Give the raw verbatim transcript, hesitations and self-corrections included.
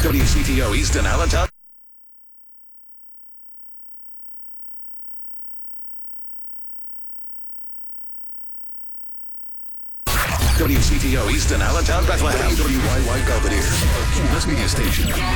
W C T O Easton Allentown. W C T O Easton Allentown, Bethlehem. W Y Y Belvedere, the media station.